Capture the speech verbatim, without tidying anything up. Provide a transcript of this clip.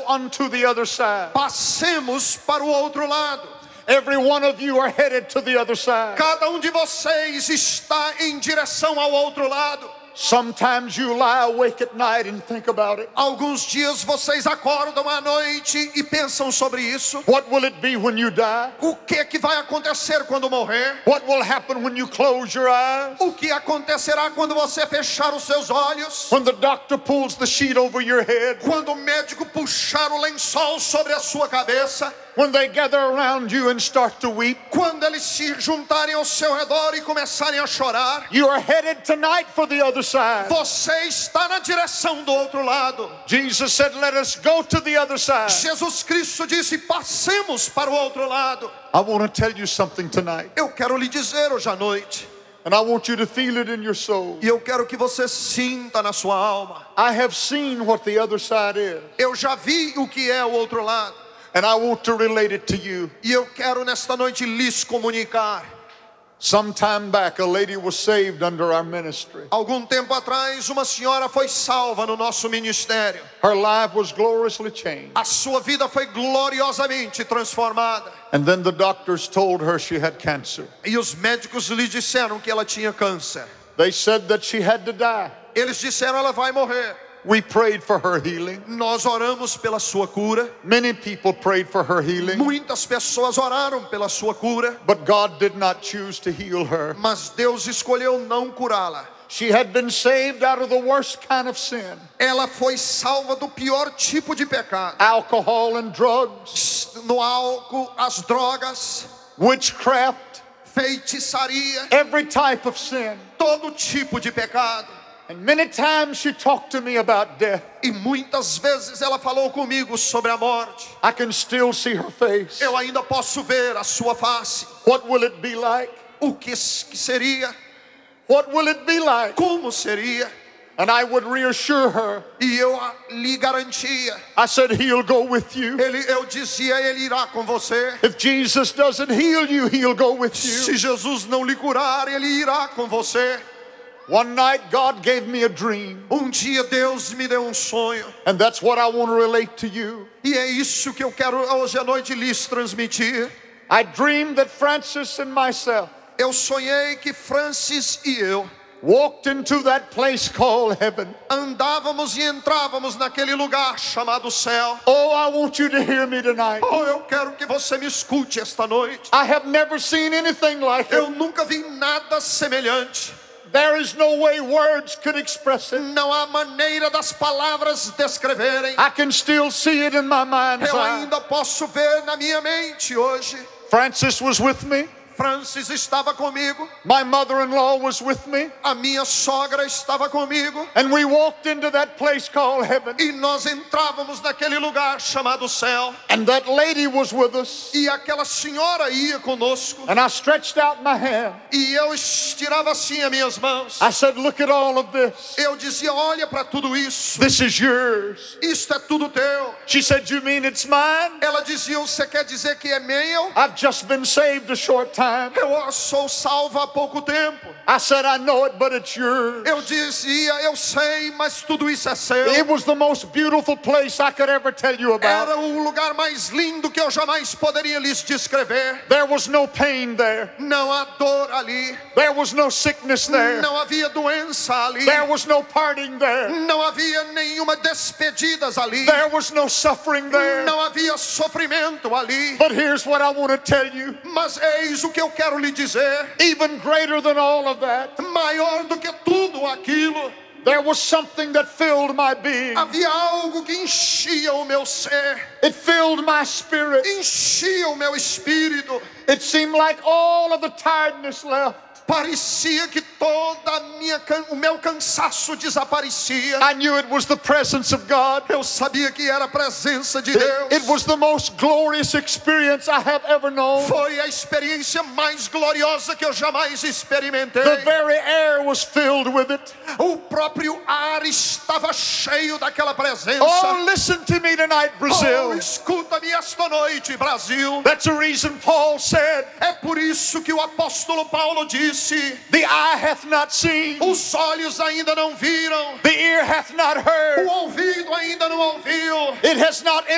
unto the other side. Passemos para o outro lado. Every one of you are headed to the other side. Cada um de vocês está em direção ao outro lado. Sometimes you lie awake at night and think about it. Alguns dias vocês acordam à noite e pensam sobre isso. What will it be when you die? O que que vai acontecer quando morrer? What will happen when you close your eyes? O que acontecerá quando você fechar os seus olhos? When the doctor pulls the sheet over your head? Quando o médico puxar o lençol sobre a sua cabeça? When they gather around you and start to weep? Quando eles se juntarem ao seu redor e começarem a chorar? You are headed tonight for the other side. Você está na direção do outro lado. Jesus said, let us go to the other side. Jesus Cristo disse, passemos para o outro lado. I want to tell you something tonight. Eu quero lhe dizer hoje à noite. And I want you to feel it in your soul. E eu quero que você sinta na sua alma. I have seen what the other side is. Eu já vi o que é o outro lado. And I want to relate it to you. E eu quero nesta noite lhes comunicar. Some time back, a lady was saved under our ministry. Algum tempo atrás, uma senhora foi salva no nosso ministério. Her life was gloriously changed. A sua vida foi gloriosamente transformada. And then the doctors told her she had cancer. E os médicos lhe disseram que ela tinha câncer. They said that she had to die. Eles disseram ela vai morrer. We prayed for her healing. Nós oramos pela sua cura. Many people prayed for her healing. Muitas pessoas oraram pela sua cura. But God did not choose to heal her. Mas Deus escolheu não curá-la. She had been saved out of the worst kind of sin. Ela foi salva do pior tipo de pecado. Alcohol and drugs. No álcool, as drogas. Witchcraft. Feitiçaria. Every type of sin. Todo tipo de pecado. And many times she talked to me about death. E muitas vezes ela falou comigo sobre a morte. I can still see her face. Eu ainda posso ver a sua face. What will it be like? O que seria? What will it be like? Como seria? And I would reassure her. E eu lhe garantia. I said, he'll go with you. Ele, eu dizia, ele irá com você. If Jesus doesn't heal you, he'll go with you. Se Jesus não lhe curar, ele irá com você. One night God gave me a dream. Um dia Deus me deu um sonho. And that's what I want to relate to you. E é isso que eu quero hoje à noite lhes transmitir. I dreamed that Francis and myself Eu sonhei que Francis e eu walked into that place called heaven. andávamos e entrávamos naquele lugar chamado céu. Oh, I want you to hear me tonight. Oh, eu quero que você me escute esta noite. I have never seen anything like Eu it. nunca vi nada semelhante. There is no way words could express it. Não há maneira das palavras descreverem. I can still see it in my mind's Eu eye. ainda posso ver na minha mente hoje. Francis was with me. Francis estava comigo. My mother-in-law was with me. A minha sogra estava comigo. And we walked into that place called heaven. E nós entrávamos naquele lugar chamado céu. And that lady was with us. E aquela senhora ia conosco. And I stretched out my hand. E eu estirava assim as minhas mãos. I said, look at all of this. Eu dizia, olha para tudo isso. This is yours. Isto é tudo teu. She said, you mean it's mine? Ela dizia, você quer dizer que é meu? I've just been saved a short time. Eu sou salva há pouco tempo. I said, I know it, but it's yours. Eu dizia, eu sei, mas tudo isso é seu. It was the most beautiful place I could ever tell you about. Era o lugar mais lindo que eu jamais poderia lhes descrever. There was no pain there. Não há dor ali. There was no sickness there. Não havia doença ali. There was no parting there. Não havia nenhuma despedidas ali. There was no suffering there. Não havia sofrimento ali. But here's what I want to tell you. Mas eis o que eu quero lhe dizer. Even greater than all of that, Maior do que tudo aquilo. there was something that filled my being. Havia algo que enchia o meu ser. It filled my spirit. Enchia o meu espírito. It seemed like all of the tiredness left. Parecia que toda a minha, o meu cansaço desaparecia. I knew it was the presence of God. Eu sabia que era a presença de It, Deus. it was the most glorious experience I have ever known. Foi a experiência mais gloriosa que eu jamais experimentei. The very air was filled with it. O próprio ar estava cheio daquela presença. Oh, listen to me tonight, Oh, Brazil. escuta-me esta noite, Brasil. That's the reason Paul said, É por isso que o apóstolo Paulo disse: the eye hath not seen, os olhos ainda não viram, the ear hath not heard, o ouvido ainda não ouviu. it has not